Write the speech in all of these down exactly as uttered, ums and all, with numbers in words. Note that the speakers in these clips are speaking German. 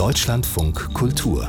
Deutschlandfunk Kultur.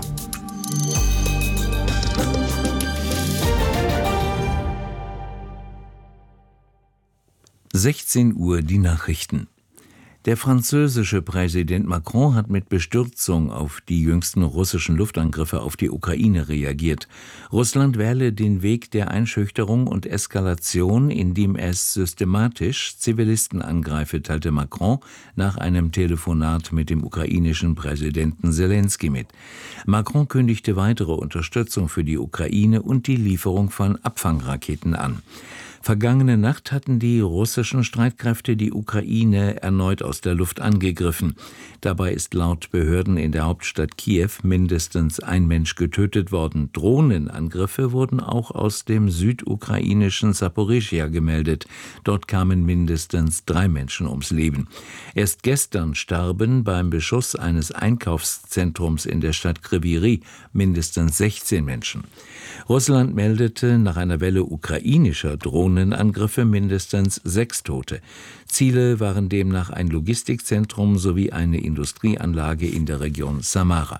sechzehn Uhr die Nachrichten. Der französische Präsident Macron hat mit Bestürzung auf die jüngsten russischen Luftangriffe auf die Ukraine reagiert. Russland wähle den Weg der Einschüchterung und Eskalation, indem es systematisch Zivilisten angreife, teilte Macron nach einem Telefonat mit dem ukrainischen Präsidenten Selenskyj mit. Macron kündigte weitere Unterstützung für die Ukraine und die Lieferung von Abfangraketen an. Vergangene Nacht hatten die russischen Streitkräfte die Ukraine erneut aus der Luft angegriffen. Dabei ist laut Behörden in der Hauptstadt Kiew mindestens ein Mensch getötet worden. Drohnenangriffe wurden auch aus dem südukrainischen Saporischschja gemeldet. Dort kamen mindestens drei Menschen ums Leben. Erst gestern starben beim Beschuss eines Einkaufszentrums in der Stadt Kryvyi Rih mindestens sechzehn Menschen. Russland meldete nach einer Welle ukrainischer Drohnenangriffe mindestens sechs Tote. Ziele waren demnach ein Logistikzentrum sowie eine Industrieanlage in der Region Samara.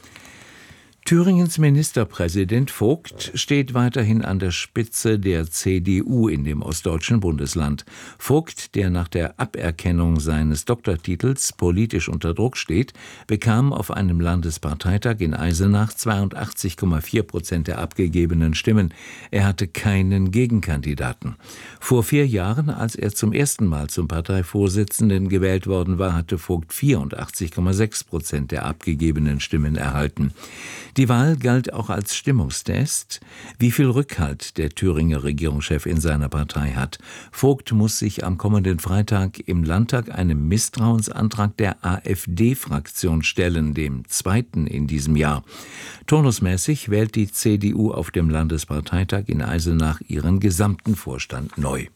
Thüringens Ministerpräsident Vogt steht weiterhin an der Spitze der C D U in dem ostdeutschen Bundesland. Vogt, der nach der Aberkennung seines Doktortitels politisch unter Druck steht, bekam auf einem Landesparteitag in Eisenach zweiundachtzig Komma vier Prozent der abgegebenen Stimmen. Er hatte keinen Gegenkandidaten. Vor vier Jahren, als er zum ersten Mal zum Parteivorsitzenden gewählt worden war, hatte Vogt vierundachtzig Komma sechs Prozent der abgegebenen Stimmen erhalten. Die Wahl galt auch als Stimmungstest, wie viel Rückhalt der Thüringer Regierungschef in seiner Partei hat. Vogt muss sich am kommenden Freitag im Landtag einem Misstrauensantrag der AfD-Fraktion stellen, dem zweiten in diesem Jahr. Turnusmäßig wählt die C D U auf dem Landesparteitag in Eisenach ihren gesamten Vorstand neu.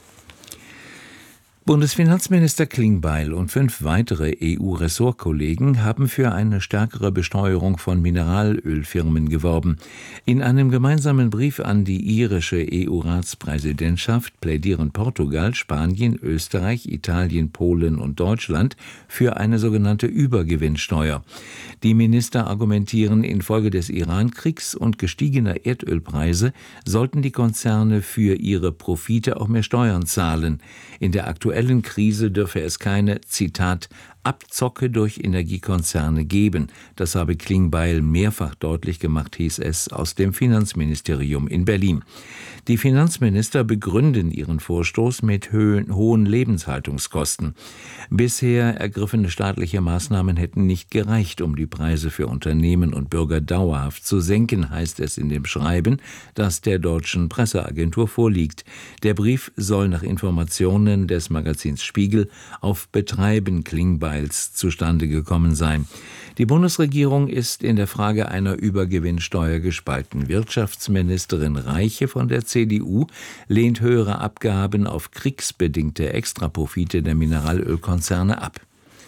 Bundesfinanzminister Klingbeil und fünf weitere E U-Ressortkollegen haben für eine stärkere Besteuerung von Mineralölfirmen geworben. In einem gemeinsamen Brief an die irische E U-Ratspräsidentschaft plädieren Portugal, Spanien, Österreich, Italien, Polen und Deutschland für eine sogenannte Übergewinnsteuer. Die Minister argumentieren, infolge des Iran-Kriegs und gestiegener Erdölpreise sollten die Konzerne für ihre Profite auch mehr Steuern zahlen. In der aktuellen Krise dürfe es keine, Zitat, Abzocke durch Energiekonzerne geben. Das habe Klingbeil mehrfach deutlich gemacht, hieß es aus dem Finanzministerium in Berlin. Die Finanzminister begründen ihren Vorstoß mit Höhen, hohen Lebenshaltungskosten. Bisher ergriffene staatliche Maßnahmen hätten nicht gereicht, um die Preise für Unternehmen und Bürger dauerhaft zu senken, heißt es in dem Schreiben, das der deutschen Presseagentur vorliegt. Der Brief soll nach Informationen des Magazins Spiegel auf Betreiben Klingbeils zustande gekommen sein. Die Bundesregierung ist in der Frage einer Übergewinnsteuer gespalten. Wirtschaftsministerin Reiche von der C D U lehnt höhere Abgaben auf kriegsbedingte Extraprofite der Mineralölkonzerne ab.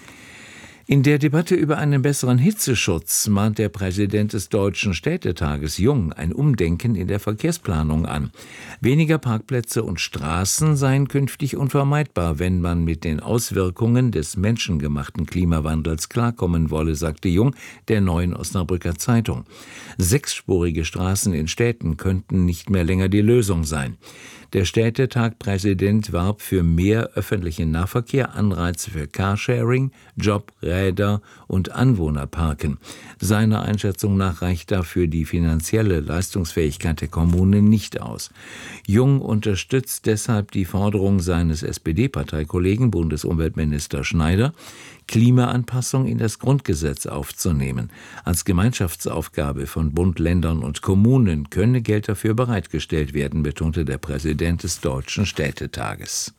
In der Debatte über einen besseren Hitzeschutz mahnt der Präsident des Deutschen Städtetages Jung ein Umdenken in der Verkehrsplanung an. Weniger Parkplätze und Straßen seien künftig unvermeidbar, wenn man mit den Auswirkungen des menschengemachten Klimawandels klarkommen wolle, sagte Jung der Neuen Osnabrücker Zeitung. Sechsspurige Straßen in Städten könnten nicht mehr länger die Lösung sein. Der Städtetag-Präsident warb für mehr öffentlichen Nahverkehr, Anreize für Carsharing, Jobräder und Anwohnerparken. Seiner Einschätzung nach reicht dafür die finanzielle Leistungsfähigkeit der Kommunen nicht aus. Jung unterstützt deshalb die Forderung seines S P D-Parteikollegen Bundesumweltminister Schneider, Klimaanpassung in das Grundgesetz aufzunehmen. Als Gemeinschaftsaufgabe von Bund, Ländern und Kommunen könne Geld dafür bereitgestellt werden, betonte der Präsident des Deutschen Städtetages.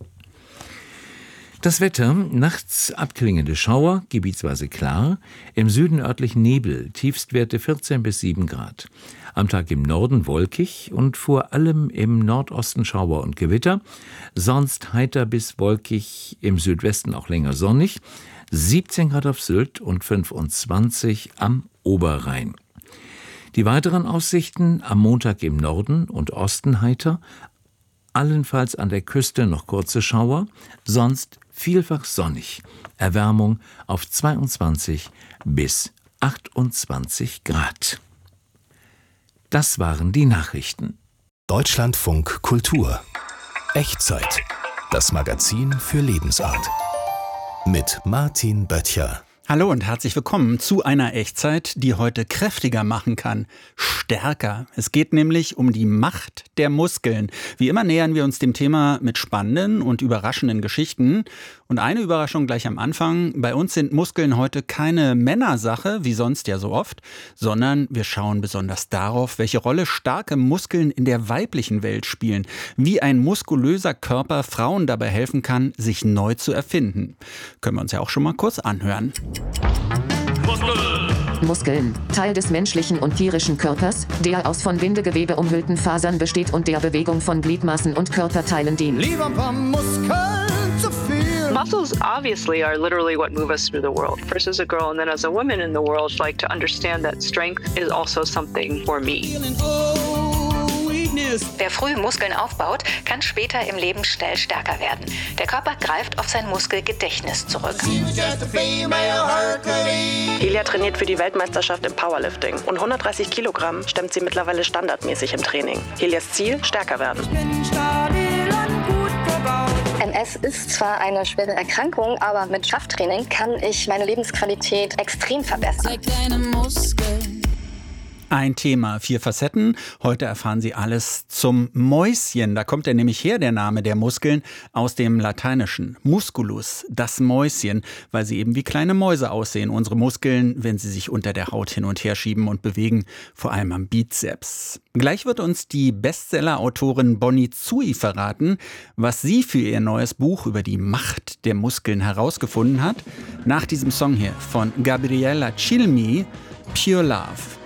Das Wetter: nachts abklingende Schauer, gebietsweise klar, im Süden örtlich Nebel, Tiefstwerte vierzehn bis sieben Grad. Am Tag im Norden wolkig und vor allem im Nordosten Schauer und Gewitter, sonst heiter bis wolkig, im Südwesten auch länger sonnig, siebzehn Grad auf Sylt und fünfundzwanzig am Oberrhein. Die weiteren Aussichten: am Montag im Norden und Osten heiter, allenfalls an der Küste noch kurze Schauer, sonst vielfach sonnig. Erwärmung auf zweiundzwanzig bis achtundzwanzig Grad. Das waren die Nachrichten. Deutschlandfunk Kultur. Echtzeit. Das Magazin für Lebensart. Mit Martin Böttcher. Hallo und herzlich willkommen zu einer Echtzeit, die heute kräftiger machen kann, stärker. Es geht nämlich um die Macht der Muskeln. Wie immer nähern wir uns dem Thema mit spannenden und überraschenden Geschichten. Und eine Überraschung gleich am Anfang: Bei uns sind Muskeln heute keine Männersache, wie sonst ja so oft, sondern wir schauen besonders darauf, welche Rolle starke Muskeln in der weiblichen Welt spielen, wie ein muskulöser Körper Frauen dabei helfen kann, sich neu zu erfinden. Können wir uns ja auch schon mal kurz anhören. Muskeln, Teil des menschlichen und tierischen Körpers, der aus von Bindegewebe umhüllten Fasern besteht und der Bewegung von Gliedmaßen und Körperteilen dient. Lieber ein paar Muskeln zu viel. Muscles obviously are literally what move us through the world. First as a girl and then as a woman in the world, like to understand that strength is also something for me. Wer früh Muskeln aufbaut, kann später im Leben schnell stärker werden. Der Körper greift auf sein Muskelgedächtnis zurück. Helia trainiert für die Weltmeisterschaft im Powerlifting und hundertdreißig Kilogramm stemmt sie mittlerweile standardmäßig im Training. Helias Ziel: stärker werden. M S ist zwar eine schwere Erkrankung, aber mit Krafttraining kann ich meine Lebensqualität extrem verbessern. Ein Thema, vier Facetten. Heute erfahren Sie alles zum Mäuschen. Da kommt er nämlich her, der Name der Muskeln, aus dem Lateinischen. Musculus, das Mäuschen, weil sie eben wie kleine Mäuse aussehen. Unsere Muskeln, wenn sie sich unter der Haut hin und her schieben und bewegen, vor allem am Bizeps. Gleich wird uns die Bestseller-Autorin Bonnie Tsui verraten, was sie für ihr neues Buch über die Macht der Muskeln herausgefunden hat. Nach diesem Song hier von Gabriella Cilmi, Pure Love.